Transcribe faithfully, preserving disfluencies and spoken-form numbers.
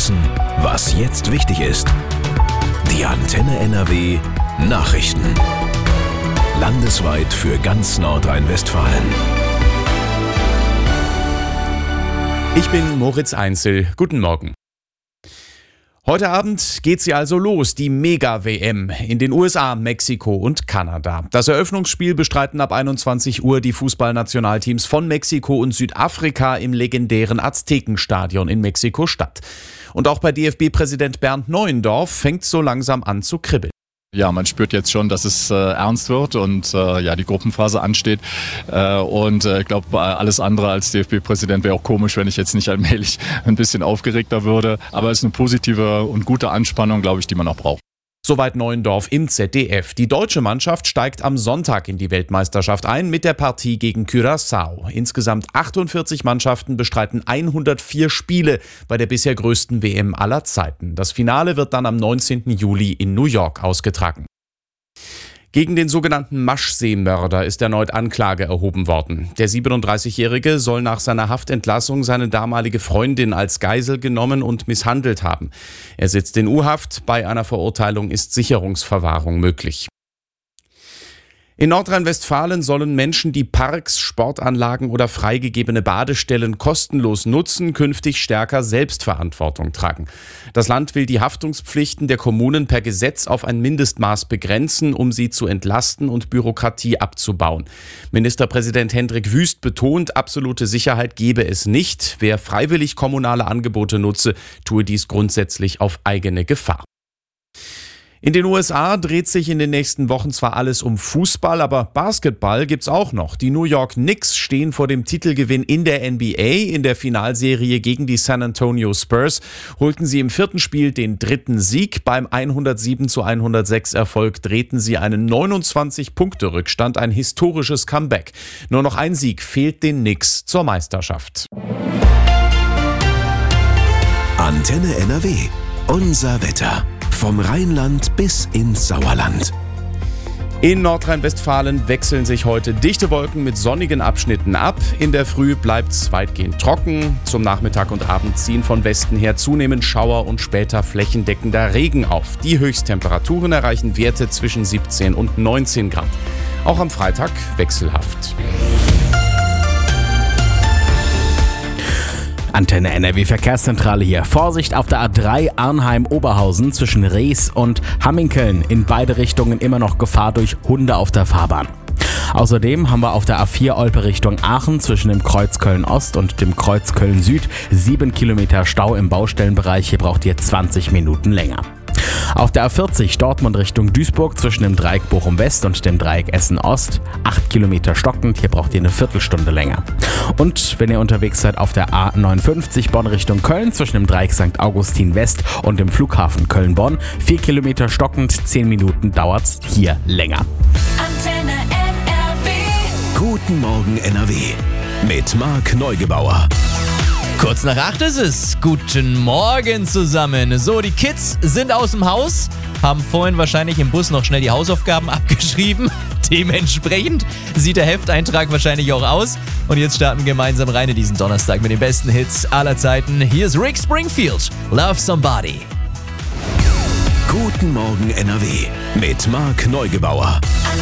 wissen, was jetzt wichtig ist. Die Antenne N R W Nachrichten. Landesweit für ganz Nordrhein-Westfalen. Ich bin Moritz Einzel. Guten Morgen. Heute Abend geht sie also los, die Mega-W M in den U S A, Mexiko und Kanada. Das Eröffnungsspiel bestreiten ab einundzwanzig Uhr die Fußballnationalteams von Mexiko und Südafrika im legendären Aztekenstadion in Mexiko-Stadt. Und auch bei D F B-Präsident Bernd Neuendorf fängt so langsam an zu kribbeln. Ja, man spürt jetzt schon, dass es äh, ernst wird und äh, ja die Gruppenphase ansteht. Äh, und ich äh, glaube, alles andere als D F B-Präsident wäre auch komisch, wenn ich jetzt nicht allmählich ein bisschen aufgeregter würde. Aber es ist eine positive und gute Anspannung, glaube ich, die man auch braucht. Soweit Neuendorf im Z D F. Die deutsche Mannschaft steigt am Sonntag in die Weltmeisterschaft ein mit der Partie gegen Curaçao. Insgesamt achtundvierzig Mannschaften bestreiten hundertvier Spiele bei der bisher größten W M aller Zeiten. Das Finale wird dann am neunzehnten Juli in New York ausgetragen. Gegen den sogenannten Maschsee-Mörder ist erneut Anklage erhoben worden. Der siebenunddreißigjährige soll nach seiner Haftentlassung seine damalige Freundin als Geisel genommen und misshandelt haben. Er sitzt in U-Haft. Bei einer Verurteilung ist Sicherungsverwahrung möglich. In Nordrhein-Westfalen sollen Menschen, die Parks, Sportanlagen oder freigegebene Badestellen kostenlos nutzen, künftig stärker Selbstverantwortung tragen. Das Land will die Haftungspflichten der Kommunen per Gesetz auf ein Mindestmaß begrenzen, um sie zu entlasten und Bürokratie abzubauen. Ministerpräsident Hendrik Wüst betont, absolute Sicherheit gebe es nicht. Wer freiwillig kommunale Angebote nutze, tue dies grundsätzlich auf eigene Gefahr. In den U S A dreht sich in den nächsten Wochen zwar alles um Fußball, aber Basketball gibt's auch noch. Die New York Knicks stehen vor dem Titelgewinn in der N B A. In der Finalserie gegen die San Antonio Spurs holten sie im vierten Spiel den dritten Sieg. Beim hundertsieben zu hundertsechs Erfolg drehten sie einen neunundzwanzig-Punkte-Rückstand, ein historisches Comeback. Nur noch ein Sieg fehlt den Knicks zur Meisterschaft. Antenne N R W. Unser Wetter. Vom Rheinland bis ins Sauerland. In Nordrhein-Westfalen wechseln sich heute dichte Wolken mit sonnigen Abschnitten ab. In der Früh bleibt es weitgehend trocken. Zum Nachmittag und Abend ziehen von Westen her zunehmend Schauer und später flächendeckender Regen auf. Die Höchsttemperaturen erreichen Werte zwischen siebzehn und neunzehn Grad. Auch am Freitag wechselhaft. Antenne N R W Verkehrszentrale hier. Vorsicht auf der A drei Arnheim-Oberhausen zwischen Rees und Hamminkeln. In beide Richtungen immer noch Gefahr durch Hunde auf der Fahrbahn. Außerdem haben wir auf der A vier Olpe Richtung Aachen zwischen dem Kreuz Köln-Ost und dem Kreuz Köln-Süd sieben Kilometer Stau im Baustellenbereich. Hier braucht ihr zwanzig Minuten länger. Auf der A vierzig Dortmund Richtung Duisburg zwischen dem Dreieck Bochum-West und dem Dreieck Essen-Ost acht Kilometer stockend, hier braucht ihr eine Viertelstunde länger. Und wenn ihr unterwegs seid auf der A neunundfünfzig Bonn Richtung Köln zwischen dem Dreieck Sankt Augustin West und dem Flughafen Köln-Bonn vier Kilometer stockend, zehn Minuten dauert's hier länger. Antenne N R W. Guten Morgen N R W mit Marc Neugebauer. Kurz nach acht ist es. Guten Morgen zusammen. So, die Kids sind aus dem Haus, haben vorhin wahrscheinlich im Bus noch schnell die Hausaufgaben abgeschrieben. Dementsprechend sieht der Hefteintrag wahrscheinlich auch aus. Und jetzt starten wir gemeinsam rein in diesen Donnerstag mit den besten Hits aller Zeiten. Hier ist Rick Springfield, Love Somebody. Guten Morgen N R W mit Marc Neugebauer.